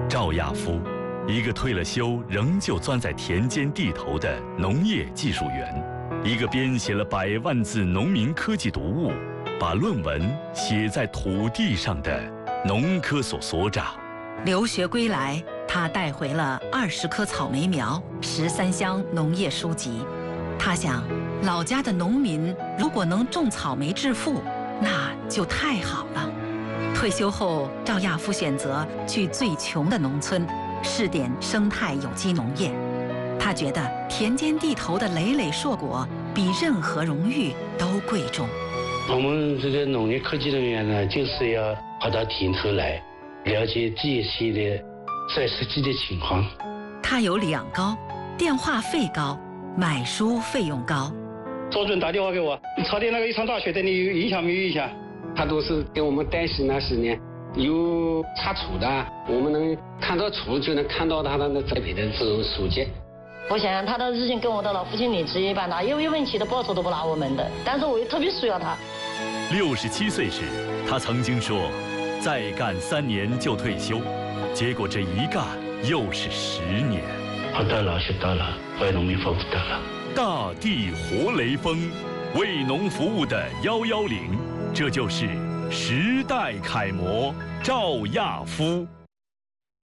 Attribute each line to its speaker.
Speaker 1: 赵亚夫，一个退了休仍旧钻在田间地头的农业技术员，一个编写了100万字农民科技读物，把论文写在土地上的农科所所长。
Speaker 2: 留学归来，他带回了20棵草莓苗、13箱农业书籍。他想，老家的农民如果能种草莓致富，那就太好了。退休后，赵亚夫选择去最穷的农村，试点生态有机农业。他觉得田间地头的累累硕果比任何荣誉都贵重。
Speaker 3: 我们这个农业科技人员呢，就是要跑到田头来，了解这些的实际的情况。
Speaker 2: 他有2高，电话费高，买书费用高。
Speaker 4: 周主任打电话给我，朝天那个一场大雪对你有影响没有影响？
Speaker 5: 他都是给我们担心那10年有查处的，我们能看到处就能看到他的栽培的这种书籍。
Speaker 6: 我想想，他的日薪跟我的老父亲领职一般，他有1分钱的报酬都不拿我们的，但是我又特别需要他。
Speaker 1: 67岁时，他曾经说，再干3年就退休，结果这一干又是10年。
Speaker 3: 活到老学到老，为农民服务到老。
Speaker 1: 大地活雷锋，为农服务的110，这就是时代楷模赵亚夫。